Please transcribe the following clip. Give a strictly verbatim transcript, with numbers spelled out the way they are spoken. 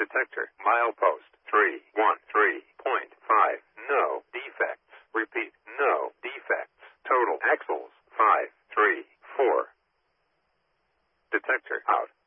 Detector, milepost, three one three point five. No defects. Repeat, no defects. Total axles, five three four. Detector, out.